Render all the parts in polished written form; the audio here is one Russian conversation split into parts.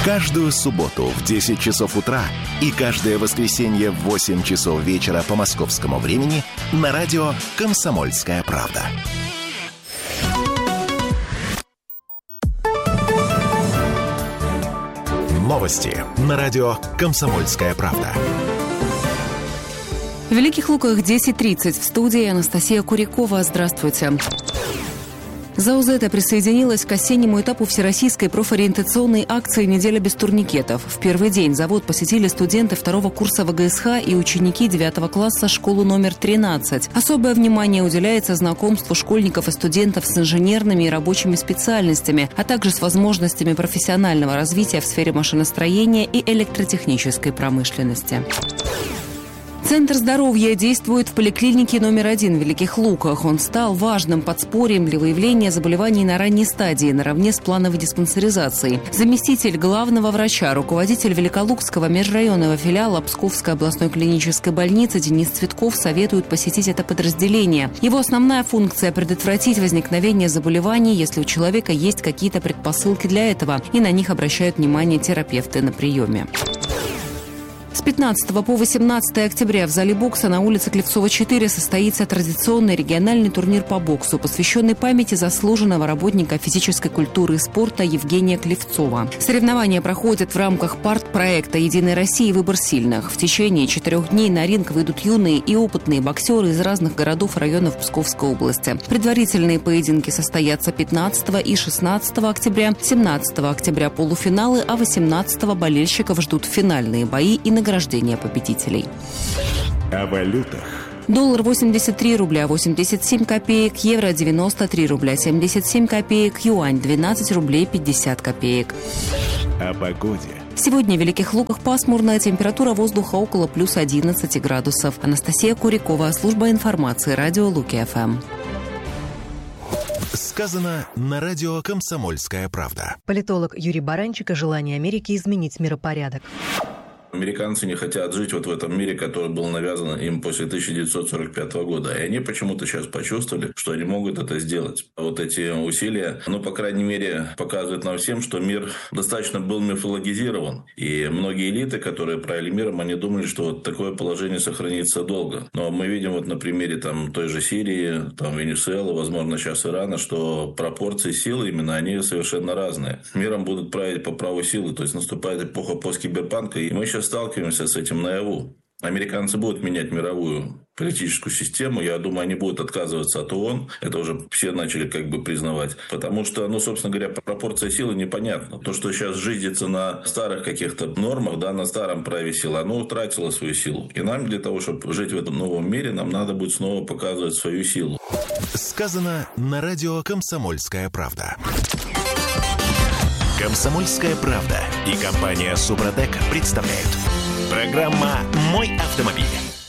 Каждую субботу в 10 часов утра и каждое воскресенье в 8 часов вечера по московскому времени на радио «Комсомольская правда». Новости на радио «Комсомольская правда». В Великих Луках 10:30. В студии Анастасия Курякова. Здравствуйте. ЗАОЗЭТа присоединилась к осеннему этапу всероссийской профориентационной акции «Неделя без турникетов». В первый день завод посетили студенты второго курса ВГСХ и ученики 9 класса школы номер 13. Особое внимание уделяется знакомству школьников и студентов с инженерными и рабочими специальностями, а также с возможностями профессионального развития в сфере машиностроения и электротехнической промышленности. Центр здоровья действует в поликлинике номер 1 в Великих Луках. Он стал важным подспорьем для выявления заболеваний на ранней стадии, наравне с плановой диспансеризацией. Заместитель главного врача, руководитель Великолукского межрайонного филиала Псковской областной клинической больницы Денис Цветков советует посетить это подразделение. Его основная функция – предотвратить возникновение заболеваний, если у человека есть какие-то предпосылки для этого, и на них обращают внимание терапевты на приеме. С 15 по 18 октября в зале бокса на улице Клевцова, 4 состоится традиционный региональный турнир по боксу, посвященный памяти заслуженного работника физической культуры и спорта Евгения Клевцова. Соревнования проходят в рамках партпроекта «Единой России. Выбор сильных». В течение 4 дней на ринг выйдут юные и опытные боксеры из разных городов и районов Псковской области. Предварительные поединки состоятся 15 и 16 октября, 17 октября полуфиналы, а 18 болельщиков ждут финальные бои и награждение победителей. О валютах. Доллар 83 рубля 87 копеек, евро 93 рубля 77 копеек, юань 12 рублей 50 копеек. О погоде. Сегодня в Великих Луках пасмурная, температура воздуха около плюс 11 градусов. Анастасия Курякова, служба информации, радио Луки-ФМ. Сказано на радио «Комсомольская правда». Политолог Юрий Баранчик о желании Америки изменить миропорядок. Американцы не хотят жить вот в этом мире, который был навязан им после 1945 года. И они почему-то сейчас почувствовали, что они могут это сделать. Вот эти усилия, по крайней мере, показывают нам всем, что мир достаточно был мифологизирован. И многие элиты, которые правили миром, они думали, что вот такое положение сохранится долго. Но мы видим вот на примере той же Сирии, Венесуэлы, возможно, сейчас Ирана, что пропорции силы именно они совершенно разные. Миром будут править по праву силы. То есть наступает эпоха посткиберпанка, и мы сейчас сталкиваемся с этим наяву. Американцы будут менять мировую политическую систему. Я думаю, они будут отказываться от ООН. Это уже все начали признавать. Потому что, собственно говоря, пропорция силы непонятна. То, что сейчас жизнится на старых каких-то нормах, на старом праве силы, оно утратило свою силу. И нам для того, чтобы жить в этом новом мире, нам надо будет снова показывать свою силу. Сказано на радио «Комсомольская правда». «Комсомольская правда» и компания «Супротек» представляют. Программа «Мой автомобиль».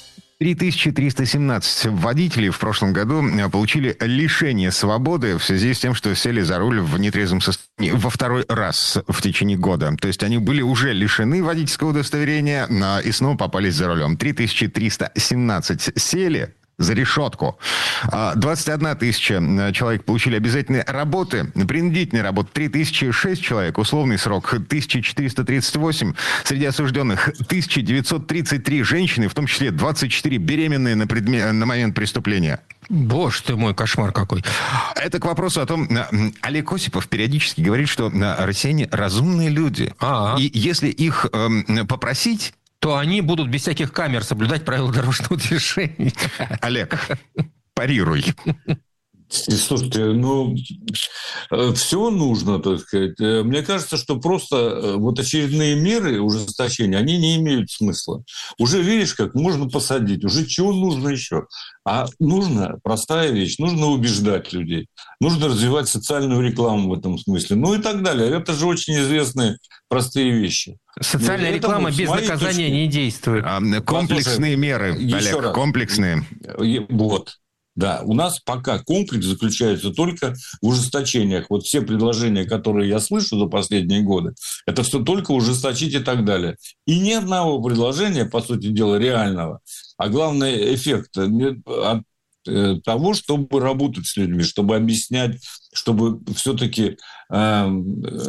3317 водителей в прошлом году получили лишение свободы в связи с тем, что сели за руль в нетрезвом состоянии во второй раз в течение года. То есть они были уже лишены водительского удостоверения и снова попались за рулем. 3317 сели за решетку. 21 тысяча человек получили обязательные работы, принудительные работы 3006 человек, условный срок 1438. Среди осужденных 1933 женщины, в том числе 24 беременные на момент преступления. Боже ты мой, кошмар какой. Это к вопросу о том, Олег Осипов периодически говорит, что россияне разумные люди. И если их попросить, то они будут без всяких камер соблюдать правила дорожного движения. Олег, парируй. Слушайте, все нужно, так сказать. Мне кажется, что просто вот очередные меры ужесточения, они не имеют смысла. Уже видишь, как можно посадить, уже чего нужно еще? А нужно, простая вещь, нужно убеждать людей, нужно развивать социальную рекламу в этом смысле, и так далее. Это же очень известные простые вещи. Социальная реклама без наказания не действует. Комплексные меры, Олег, комплексные. Вот. Да, у нас пока комплекс заключается только в ужесточениях. Вот все предложения, которые я слышу за последние годы, это все только ужесточить и так далее. И ни одного предложения, по сути дела, реального. А главный эффект от того, чтобы работать с людьми, чтобы объяснять, чтобы все-таки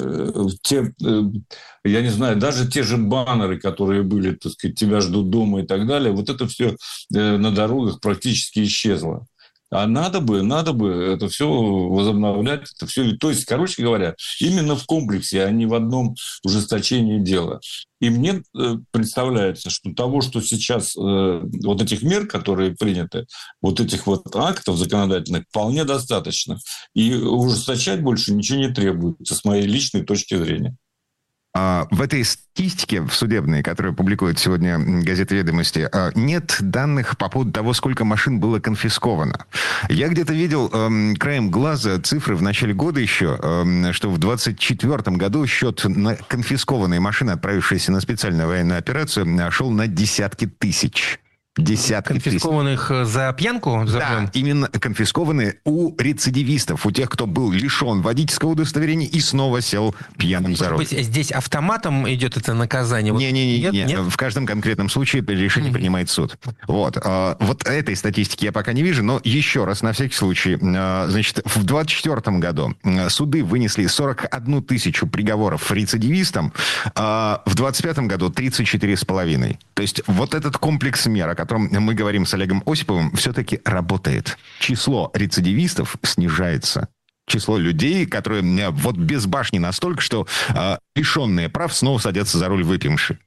я не знаю, даже те же баннеры, которые были, так сказать, «Тебя ждут дома» и так далее, вот это все на дорогах практически исчезло. А надо бы это все возобновлять, это все. То есть, короче говоря, именно в комплексе, а не в одном ужесточении дела. И мне представляется, что того, что сейчас, вот этих мер, которые приняты, вот этих вот актов законодательных, вполне достаточно. И ужесточать больше ничего не требуется, с моей личной точки зрения. В этой статистике в судебной, которую публикует сегодня газета «Ведомости», нет данных по поводу того, сколько машин было конфисковано. Я где-то видел краем глаза цифры в начале года еще, что в 2024 году счет на конфискованные машины, отправившиеся на специальную военную операцию, шел на десятки тысяч. Конфискованных за пьянку? Да, именно конфискованные у рецидивистов, у тех, кто был лишен водительского удостоверения и снова сел пьяным за руль. Может быть, здесь автоматом идет это наказание? Нет. В каждом конкретном случае решение принимает суд. Вот этой статистики я пока не вижу, но еще раз, на всякий случай, значит, в 2024 году суды вынесли 41 тысячу приговоров рецидивистам, в 2025 году 34,5. То есть вот этот комплекс мер, о котором мы говорим с Олегом Осиповым, все-таки работает. Число рецидивистов снижается. Число людей, которые вот без башни настолько, что лишенные прав снова садятся за руль выпивши.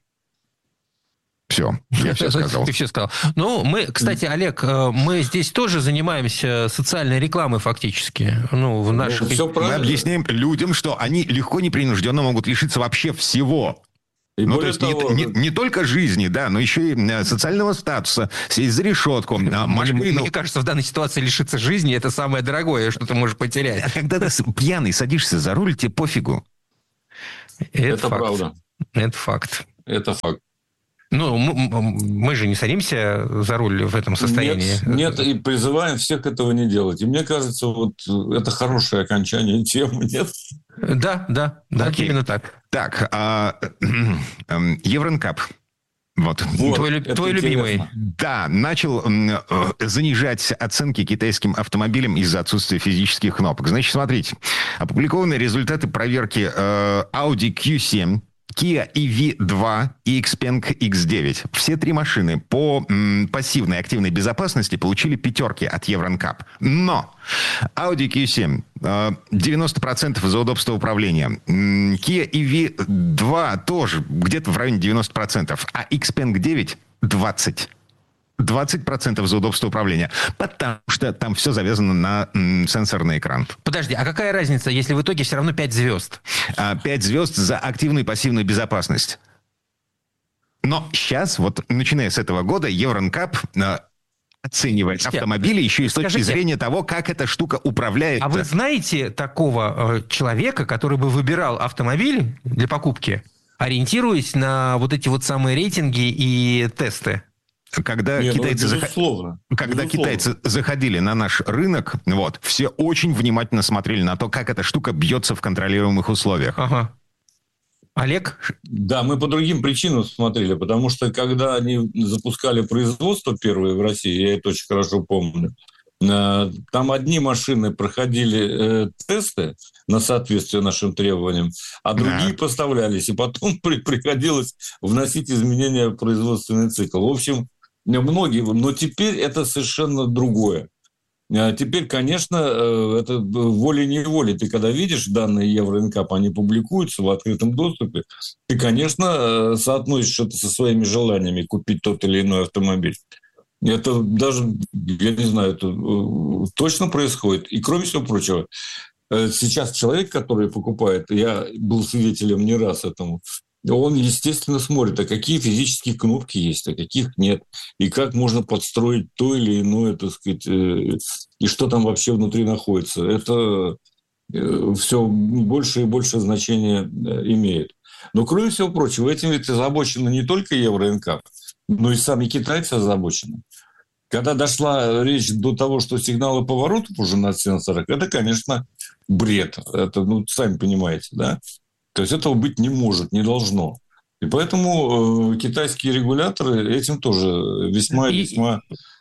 Все, я все сказал. Ты все сказал. Ну, мы, кстати, Олег, мы здесь тоже занимаемся социальной рекламой фактически. Ну, в наших... Мы объясняем людям, что они легко, непринужденно могут лишиться вообще всего. Ну, то есть не только жизни, да, но еще и социального статуса, сесть за решетку. Мне кажется, в данной ситуации лишиться жизни – это самое дорогое, что ты можешь потерять. А когда ты пьяный садишься за руль, тебе пофигу. Это правда. Это факт. Это факт. Ну, мы же не садимся за руль в этом состоянии. Нет, и призываем всех этого не делать. И мне кажется, вот это хорошее окончание темы, нет? Да, именно так. Так, Евронкап. Вот. Твой любимый. Да, начал занижать оценки китайским автомобилям из-за отсутствия физических кнопок. Значит, смотрите. Опубликованы результаты проверки Audi Q7, Kia EV2 и Xpeng X9. Все три машины по пассивной активной безопасности получили 5 от Евронкап. Но Audi Q7 90% за удобство управления. Kia EV2 тоже где-то в районе 90%. А Xpeng 9 20%. 20% за удобство управления, потому что там все завязано на сенсорный экран. Подожди, а какая разница, если в итоге все равно 5 звезд? 5 звезд за активную и пассивную безопасность. Но сейчас, вот начиная с этого года, Евронкап оценивает автомобили еще и с точки зрения того, как эта штука управляет. А вы знаете такого человека, который бы выбирал автомобиль для покупки, ориентируясь на вот эти вот самые рейтинги и тесты? Когда китайцы заходили на наш рынок, вот, все очень внимательно смотрели на то, как эта штука бьется в контролируемых условиях. Ага. Олег? Да, мы по другим причинам смотрели, потому что когда они запускали производство первое в России, я это очень хорошо помню, там одни машины проходили тесты на соответствие нашим требованиям, а другие поставлялись, и потом приходилось вносить изменения в производственный цикл. В общем, многие, но теперь это совершенно другое. Теперь, конечно, это волей-неволей. Ты когда видишь данные Евронкап, они публикуются в открытом доступе, ты, конечно, соотносишь это со своими желаниями купить тот или иной автомобиль. Это даже, я не знаю, это точно происходит. И, кроме всего прочего, сейчас человек, который покупает, я был свидетелем не раз этому, он, естественно, смотрит, а какие физические кнопки есть, а каких нет, и как можно подстроить то или иное, так сказать, и что там вообще внутри находится. Это все больше и больше значения имеет. Но, кроме всего прочего, этим ведь озабочены не только Евронкап, но и сами китайцы озабочены. Когда дошла речь до того, что сигналы поворотов уже на сенсорах, это, конечно, бред. Это, сами понимаете, да? То есть этого быть не может, не должно. И поэтому китайские регуляторы этим тоже весьма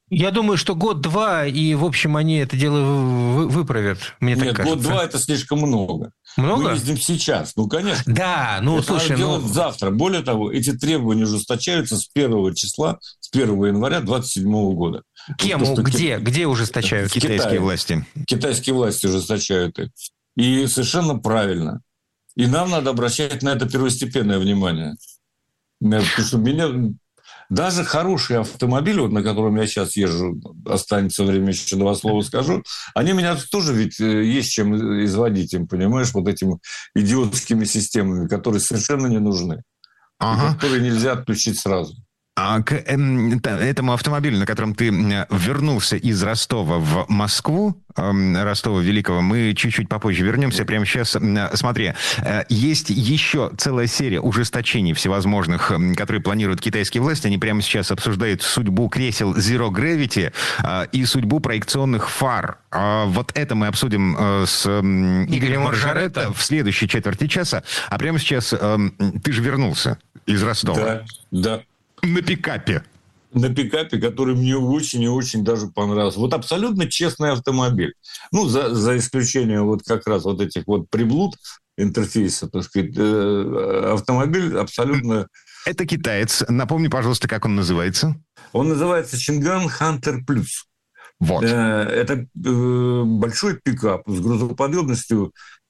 Я думаю, что год-два, и, в общем, они это дело выправят, мне так кажется. Нет, год-два – это слишком много. Много? Мы ездим сейчас, конечно. Да, ну, это слушай, надо делать завтра. Более того, эти требования ужесточаются с 1 числа, с 1 января 2027 года. Кем? Вот то, где ужесточают? Китайские власти. Китайские власти ужесточают их. И совершенно правильно. И нам надо обращать на это первостепенное внимание. Потому что даже хорошие автомобили, вот на котором я сейчас езжу, останется время, еще 2 слова скажу, они меня тоже ведь есть чем изводить им, понимаешь, вот этими идиотскими системами, которые совершенно не нужны, которые нельзя отключить сразу. А к этому автомобилю, на котором ты вернулся из Ростова в Москву, Ростова Великого, мы чуть-чуть попозже вернемся. Прямо сейчас, смотри, есть еще целая серия ужесточений всевозможных, которые планируют китайские власти. Они прямо сейчас обсуждают судьбу кресел Zero Gravity и судьбу проекционных фар. Вот это мы обсудим с Игорем Маржаретто в следующей четверти часа. А прямо сейчас ты же вернулся из Ростова. Да. На пикапе. На пикапе, который мне очень и очень даже понравился. Вот абсолютно честный автомобиль. Ну, за исключением вот как раз вот этих вот приблуд интерфейса, так сказать, автомобиль абсолютно... Это китаец. Напомни, пожалуйста, как он называется. Он называется Чинган Хантер Плюс. Вот. Это большой пикап с грузоподъемностью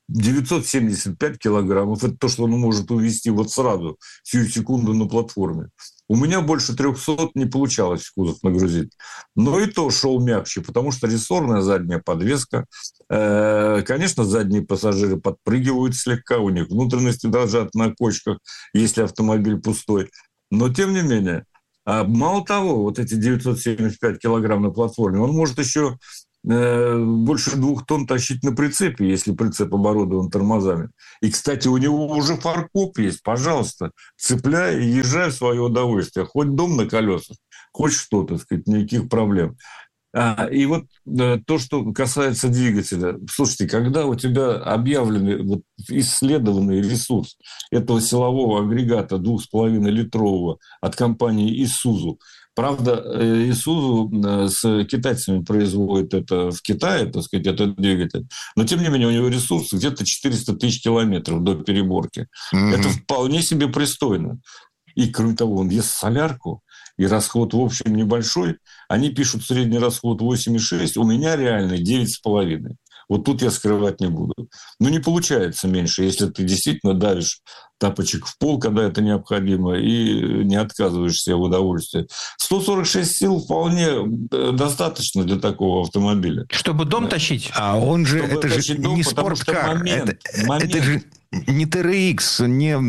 975 килограммов. Это то, что он может увезти вот сразу, сию секунду на платформе. У меня больше 300 не получалось в кузов нагрузить. Но и то шел мягче, потому что рессорная задняя подвеска. Конечно, задние пассажиры подпрыгивают слегка, у них внутренности дрожат на кочках, если автомобиль пустой. Но, тем не менее, мало того, вот эти 975 килограмм на платформе, он может еще больше 2 тонн тащить на прицепе, если прицеп оборудован тормозами. И, кстати, у него уже фаркоп есть. Пожалуйста, цепляй и езжай в свое удовольствие. Хоть дом на колесах, хоть что, так сказать, никаких проблем. И вот то, что касается двигателя. Слушайте, когда у тебя объявленный вот исследованный ресурс этого силового агрегата 2,5-литрового от компании Isuzu, правда, Isuzu с китайцами производит это в Китае, так сказать, этот двигатель. Но, тем не менее, у него ресурс где-то 400 тысяч километров до переборки. Это вполне себе пристойно. И, кроме того, он ест солярку, и расход, в общем, небольшой. Они пишут средний расход 8,6, у меня реальный 9,5. Вот тут я скрывать не буду. Но не получается меньше, если ты действительно давишь тапочек в пол, когда это необходимо, и не отказываешь себе в удовольствии. 146 сил вполне достаточно для такого автомобиля. Чтобы дом тащить? А он же, чтобы это же дом, не спорткар. Это же не TRX,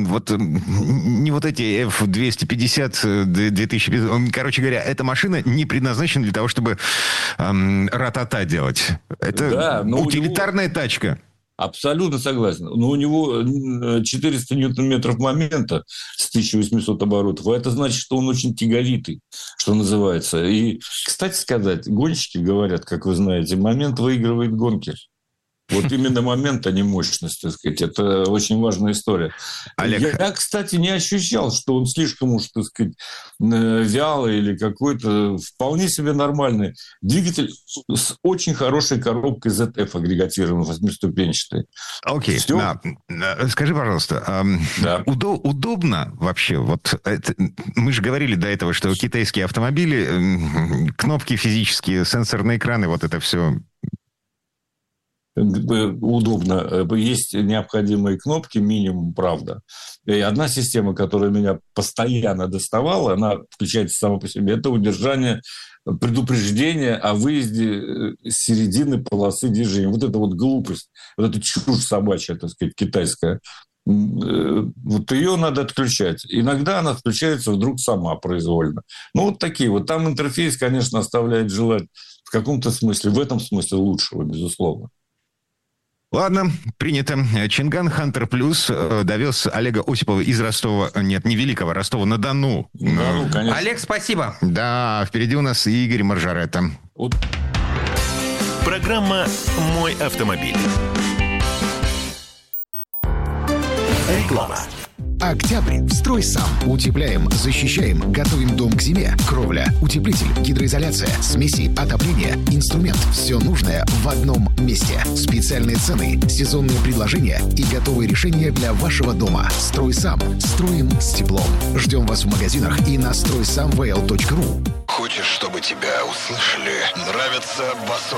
не вот эти F250, 2050. Короче говоря, эта машина не предназначена для того, чтобы ра-та-та делать. Это утилитарная тачка. Абсолютно согласен. Но у него 400 ньютон-метров момента с 1800 оборотов. А это значит, что он очень тяговитый, что называется. И, кстати сказать, гонщики говорят, как вы знаете, момент выигрывает гонки. Вот именно момент, а не мощность, так сказать. Это очень важная история. Олег. Я, кстати, не ощущал, что он слишком уж, так сказать, вялый или какой-то вполне себе нормальный. Двигатель с очень хорошей коробкой ZF агрегатированной, 8-ступенчатой. Окей. Скажи, пожалуйста, удобно вообще? Вот это, мы же говорили до этого, что китайские автомобили, кнопки физические, сенсорные экраны, вот это все... Удобно. Есть необходимые кнопки, минимум, правда. И одна система, которая меня постоянно доставала, она включается сама по себе, это удержание предупреждения о выезде с середины полосы движения. Вот это вот глупость, вот эта чушь собачья, так сказать, китайская. Вот ее надо отключать. Иногда она включается вдруг сама произвольно. Ну, вот такие вот. Там интерфейс, конечно, оставляет желать в каком-то смысле, в этом смысле лучшего, безусловно. Ладно, принято. Чинган Хантер Плюс довез Олега Осипова из Ростова, нет, не Великого, Ростова-на-Дону. Ну, конечно. Олег, спасибо. Да, впереди у нас Игорь Маржаретто. Программа «Мой автомобиль». Реклама. Октябрь в «Стройсам». Утепляем, защищаем, готовим дом к зиме. Кровля, утеплитель, гидроизоляция, смеси, отопление, инструмент. Все нужное в одном месте. Специальные цены, сезонные предложения и готовые решения для вашего дома. «Стройсам». Строим с теплом. Ждем вас в магазинах и на стройсамвл.ру. Хочешь, чтобы тебя услышали? Нравится басов?